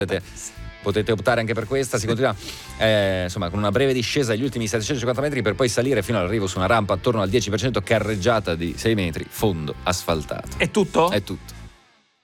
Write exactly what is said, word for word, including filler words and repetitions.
Potete optare anche per questa. Si continua eh, insomma con una breve discesa agli ultimi settecentocinquanta metri per poi salire fino all'arrivo su una rampa attorno al dieci per cento carreggiata di sei metri, fondo asfaltato. È tutto? È tutto.